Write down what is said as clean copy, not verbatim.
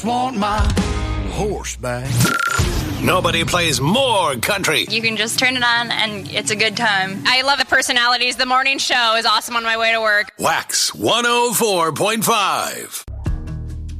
Want my horse back. Nobody plays more country. You can just turn it on and it's a good time. I love the personalities. The morning show is awesome on my way to work. Wax 104.5.